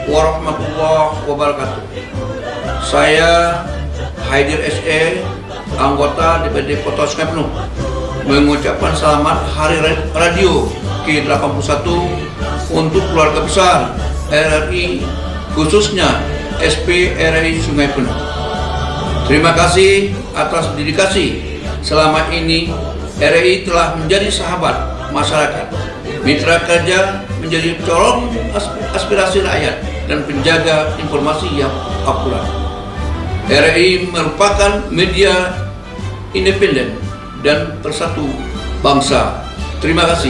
warahmatullahi wabarakatuh. Saya Haidir SE, anggota DPD Kota Sungai Penuh, mengucapkan selamat Hari Radio ke-81 untuk keluarga besar RRI, khususnya SPRI Sungai Penuh. Terima kasih atas dedikasi selama ini. RRI telah menjadi sahabat masyarakat, mitra kerja, menjadi corong aspirasi rakyat, dan penjaga informasi yang akurat. RRI merupakan media independen dan bersatu bangsa. Terima kasih.